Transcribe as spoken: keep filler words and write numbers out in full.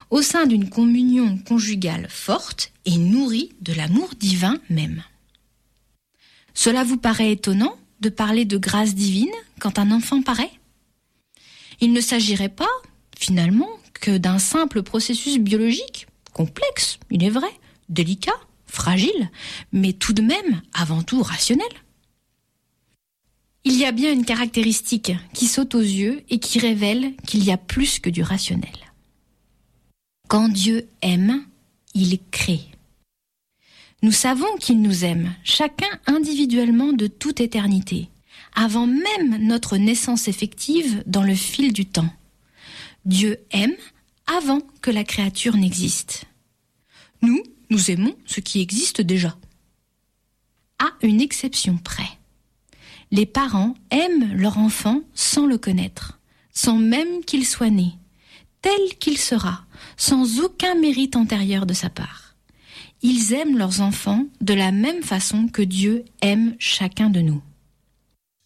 au sein d'une communion conjugale forte et nourrie de l'amour divin même. Cela vous paraît étonnant de parler de grâce divine quand un enfant paraît ? Il ne s'agirait pas, finalement, que d'un simple processus biologique, complexe, il est vrai, délicat, fragile, mais tout de même avant tout rationnel. Il y a bien une caractéristique qui saute aux yeux et qui révèle qu'il y a plus que du rationnel. Quand Dieu aime, il crée. Nous savons qu'il nous aime, chacun individuellement de toute éternité, avant même notre naissance effective dans le fil du temps. Dieu aime avant que la créature n'existe. Nous, nous aimons ce qui existe déjà. À une exception près. Les parents aiment leur enfant sans le connaître, sans même qu'il soit né, tel qu'il sera, sans aucun mérite antérieur de sa part. Ils aiment leurs enfants de la même façon que Dieu aime chacun de nous.